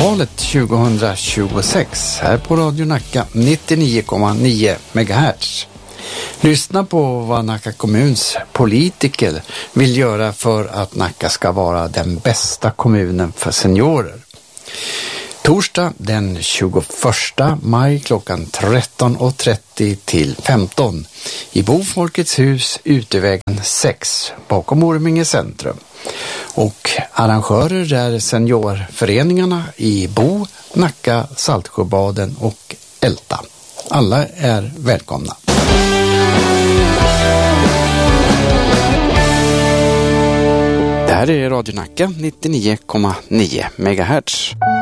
valet 2026 här på Radio Nacka 99,9 MHz. Lyssna på vad Nacka kommuns politiker vill göra för att Nacka ska vara den bästa kommunen för seniorer. Torsdag den 21 maj klockan 13.30 till 15 i Bofolkets hus, Utevägen 6 bakom Orminge centrum. Och arrangörer är seniorföreningarna i Bo, Nacka, Saltsjöbaden och Älta. Alla är välkomna. Det här är Radio Nacka 99,9 MHz.